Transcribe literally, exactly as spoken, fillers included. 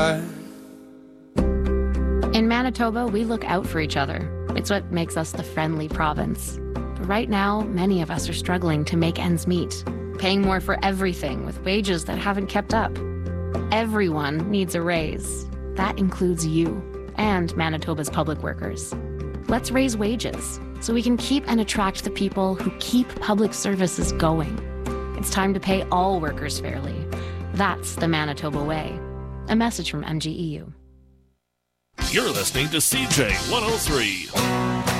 In Manitoba, we look out for each other. It's what makes us the friendly province. But right now, many of us are struggling to make ends meet, paying more for everything with wages that haven't kept up. Everyone needs a raise. That includes you and Manitoba's public workers. Let's raise wages so we can keep and attract the people who keep public services going. It's time to pay all workers fairly. That's the Manitoba way. A message from M G E U. You're listening to C J one oh three.